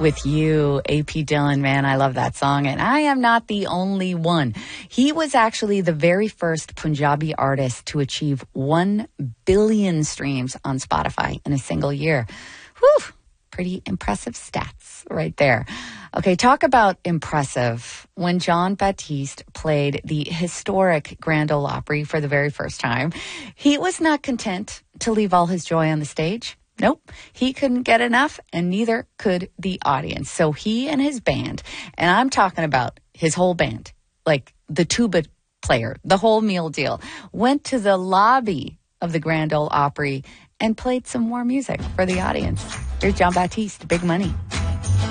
with You, A.P. Dillon, man, I love that song. And I am not the only one. He was actually the very first Punjabi artist to achieve 1 billion streams on Spotify in a single year. Whew, pretty impressive stats right there. Okay, talk about impressive. When Jon Batiste played the historic Grand Ole Opry for the very first time, he was not content to leave all his joy on the stage. Nope, he couldn't get enough, and neither could the audience. So he and his band, and I'm talking about his whole band, like the tuba player, the whole meal deal, went to the lobby of the Grand Ole Opry and played some more music for the audience. Here's Jon Batiste, Big Money.